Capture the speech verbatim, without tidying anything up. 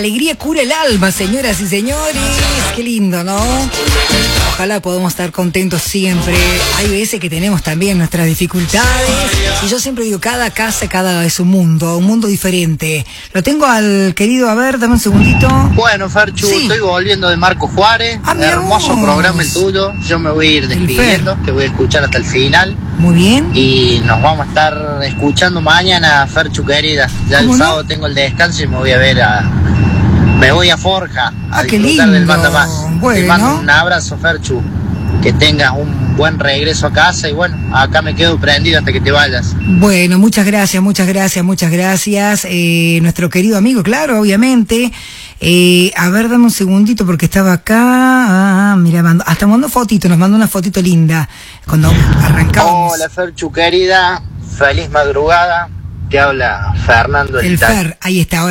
alegría cura el alma, señoras y señores. Qué lindo, ¿no? Ojalá podamos estar contentos siempre. Hay veces que tenemos también nuestras dificultades. Y yo siempre digo, cada casa, cada es un mundo, un mundo diferente. Lo tengo al querido, a ver, dame un segundito. Bueno, Ferchu, sí. Estoy volviendo de Marco Juárez. Ah, hermoso programa el tuyo. Yo me voy a ir despidiendo, te voy a escuchar hasta el final. Muy bien. Y nos vamos a estar escuchando mañana, Ferchu querida. Ya el sábado no? tengo el descanso y me voy a ver a... Me voy a Forja a ah, disfrutar del Manda Más. Bueno. Te mando un abrazo, Ferchu. Que tengas un buen regreso a casa y bueno, acá me quedo prendido hasta que te vayas. Bueno, muchas gracias, muchas gracias, muchas gracias. Eh, nuestro querido amigo, claro, obviamente. Eh, a ver, dame un segundito porque estaba acá. Ah, mira, mando, hasta mandó fotito, nos mandó una fotito linda cuando arrancamos. Hola, Ferchu querida, feliz madrugada. Te habla Fernando el Fer, ahí está.